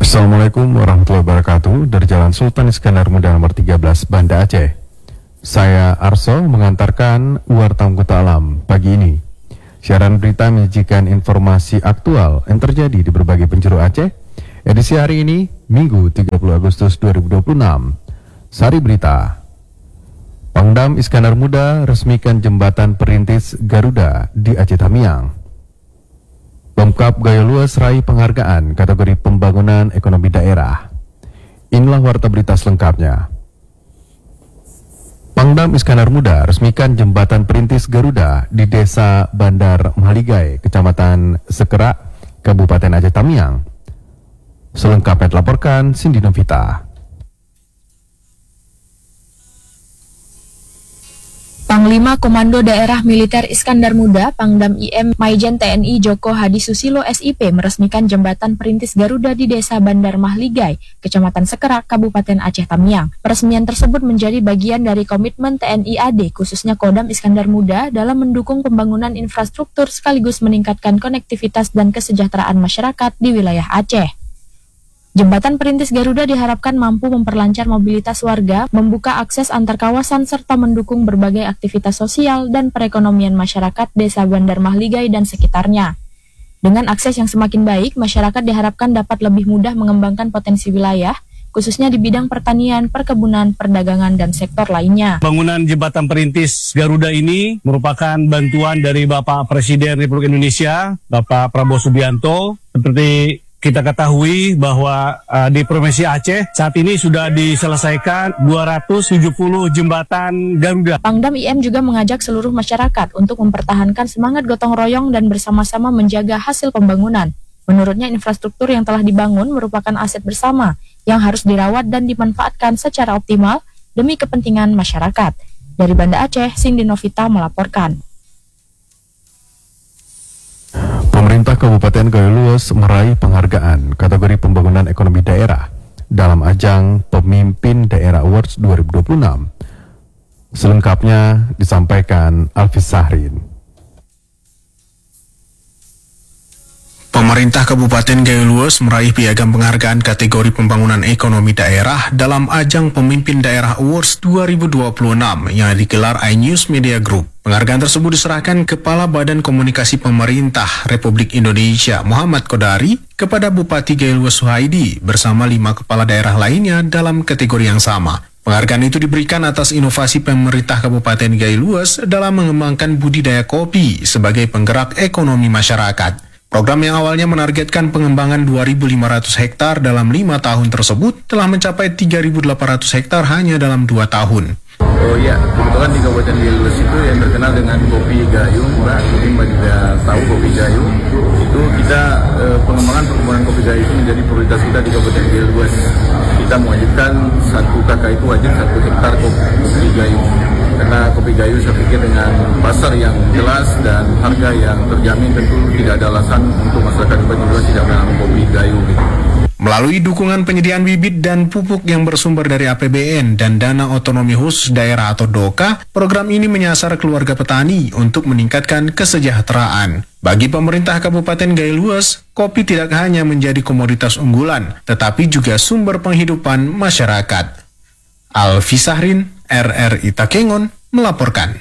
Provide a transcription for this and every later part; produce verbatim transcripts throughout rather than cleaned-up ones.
Assalamualaikum warahmatullahi wabarakatuh. Dari Jalan Sultan Iskandar Muda nomor tiga belas, Banda Aceh. Saya Arso mengantarkan Warta Angkutan Alam pagi ini. Siaran berita menyajikan informasi aktual yang terjadi di berbagai penjuru Aceh. Edisi hari ini, Minggu tiga puluh Agustus dua ribu dua puluh enam. Sari berita. Pangdam Iskandar Muda resmikan jembatan perintis Garuda di Aceh Tamiang. Pemkab Gayo Luas raih penghargaan kategori pembangunan ekonomi daerah. Inilah warta berita selengkapnya. Pangdam Iskandar Muda resmikan jembatan perintis Garuda di Desa Bandar Mahligai, Kecamatan Sekerak, Kabupaten Aceh Tamiang. Selengkapnya dilaporkan Cindy Novita. Panglima Komando Daerah Militer Iskandar Muda, Pangdam I M Maijen T N I Joko Hadi Susilo S I P meresmikan jembatan perintis Garuda di Desa Bandar Mahligai, Kecamatan Sekerak, Kabupaten Aceh Tamiang. Peresmian tersebut menjadi bagian dari komitmen T N I A D, khususnya Kodam Iskandar Muda, dalam mendukung pembangunan infrastruktur sekaligus meningkatkan konektivitas dan kesejahteraan masyarakat di wilayah Aceh. Jembatan perintis Garuda diharapkan mampu memperlancar mobilitas warga, membuka akses antar kawasan, serta mendukung berbagai aktivitas sosial dan perekonomian masyarakat Desa Bandar Mahligai dan sekitarnya. Dengan akses yang semakin baik, masyarakat diharapkan dapat lebih mudah mengembangkan potensi wilayah, khususnya di bidang pertanian, perkebunan, perdagangan, dan sektor lainnya. Bangunan jembatan perintis Garuda ini merupakan bantuan dari Bapak Presiden Republik Indonesia, Bapak Prabowo Subianto. Seperti kita ketahui bahwa uh, di Provinsi Aceh saat ini sudah diselesaikan dua ratus tujuh puluh jembatan Garuda. Pangdam I M juga mengajak seluruh masyarakat untuk mempertahankan semangat gotong royong dan bersama-sama menjaga hasil pembangunan. Menurutnya, infrastruktur yang telah dibangun merupakan aset bersama yang harus dirawat dan dimanfaatkan secara optimal demi kepentingan masyarakat. Dari Banda Aceh, Cindy Novita melaporkan. Pemerintah Kabupaten Gayo Luas meraih penghargaan kategori pembangunan ekonomi daerah dalam ajang Pemimpin Daerah Awards dua ribu dua puluh enam. Selengkapnya disampaikan Alfis Sahrin. Pemerintah Kabupaten Gayo Luas meraih piagam penghargaan kategori pembangunan ekonomi daerah dalam ajang Pemimpin Daerah Awards dua ribu dua puluh enam yang digelar iNews Media Group. Penghargaan tersebut diserahkan Kepala Badan Komunikasi Pemerintah Republik Indonesia Muhammad Kodari kepada Bupati Gayo Luas Suhaidi bersama lima kepala daerah lainnya dalam kategori yang sama. Penghargaan itu diberikan atas inovasi pemerintah Kabupaten Gayo Luas dalam mengembangkan budidaya kopi sebagai penggerak ekonomi masyarakat. Program yang awalnya menargetkan pengembangan dua ribu lima ratus hektar dalam lima tahun tersebut telah mencapai tiga ribu delapan ratus hektar hanya dalam dua tahun. Oh iya, kebetulan di Kabupaten Gayo Luas itu yang terkenal dengan kopi gayung, Mbak. Mungkin Mbak juga tahu kopi gayung. Itu kita eh, pengembangan perkebunan kopi gayung itu menjadi prioritas kita di Kabupaten Gayo Luas. Kita mewajibkan satu kakak itu wajib satu hektar kopi gayung. Karena kopi gayung saya pikir dengan pasar yang jelas dan harga yang terjamin tentu tidak ada alasan untuk masyarakat Kabupaten Gayo Luas tidak menanam kopi gayung gitu. Melalui dukungan penyediaan bibit dan pupuk yang bersumber dari A P B N dan Dana Otonomi Khusus Daerah atau D O K A, program ini menyasar keluarga petani untuk meningkatkan kesejahteraan. Bagi pemerintah Kabupaten Gayo Luas, kopi tidak hanya menjadi komoditas unggulan, tetapi juga sumber penghidupan masyarakat. Alfi Sahrin, R R I Takengon, melaporkan.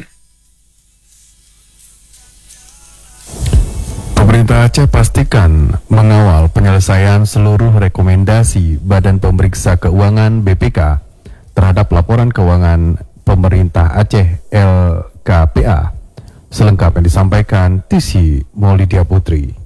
Pemerintah Aceh pastikan mengawal penyelesaian seluruh rekomendasi Badan Pemeriksa Keuangan B P K terhadap laporan keuangan pemerintah Aceh L K P A. Selengkapnya disampaikan Tisi Maulidia Putri.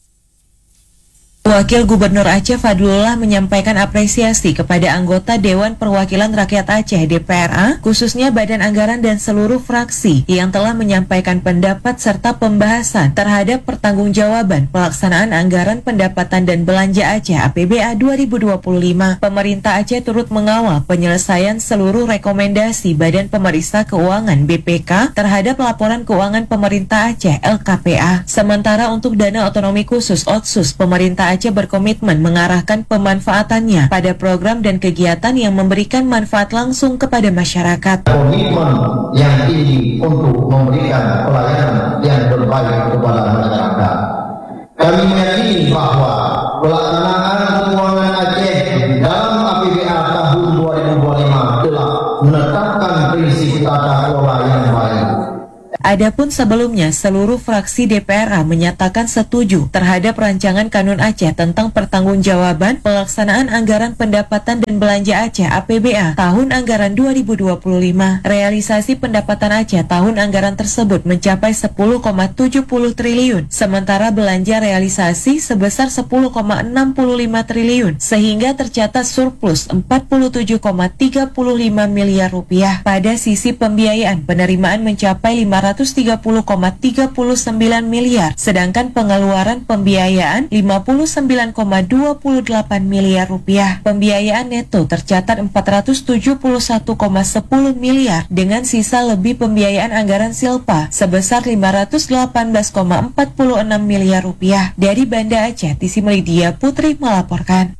Wakil Gubernur Aceh Fadlullah menyampaikan apresiasi kepada anggota Dewan Perwakilan Rakyat Aceh D P R A, khususnya Badan Anggaran dan seluruh fraksi yang telah menyampaikan pendapat serta pembahasan terhadap pertanggungjawaban pelaksanaan anggaran pendapatan dan belanja Aceh A P B A dua ribu dua puluh lima. Pemerintah Aceh turut mengawal penyelesaian seluruh rekomendasi Badan Pemeriksa Keuangan B P K terhadap laporan keuangan pemerintah Aceh L K P A. Sementara untuk dana otonomi khusus O T S U S, pemerintah Aceh berkomitmen mengarahkan pemanfaatannya pada program dan kegiatan yang memberikan manfaat langsung kepada masyarakat. Komitmen yang tinggi untuk memberikan pelayanan yang terbaik kepada masyarakat. Kami meyakini bahwa pelaksanaan keuangan Aceh Adapun sebelumnya, seluruh fraksi D P R A menyatakan setuju terhadap rancangan Kanun Aceh tentang pertanggungjawaban pelaksanaan anggaran pendapatan dan belanja Aceh A P B A tahun anggaran dua ribu dua puluh lima. Realisasi pendapatan Aceh tahun anggaran tersebut mencapai sepuluh koma tujuh puluh triliun, sementara belanja realisasi sebesar sepuluh koma enam puluh lima triliun, sehingga tercatat surplus empat puluh tujuh koma tiga puluh lima miliar rupiah. Pada sisi pembiayaan, penerimaan mencapai lima ratus tiga puluh koma tiga puluh sembilan miliar, sedangkan pengeluaran pembiayaan lima puluh sembilan koma dua puluh delapan miliar rupiah. Pembiayaan neto tercatat empat ratus tujuh puluh satu koma sepuluh miliar, dengan sisa lebih pembiayaan anggaran Silpa sebesar lima ratus delapan belas koma empat puluh enam miliar rupiah. Dari Banda Aceh, Tisi Melidia Putri melaporkan.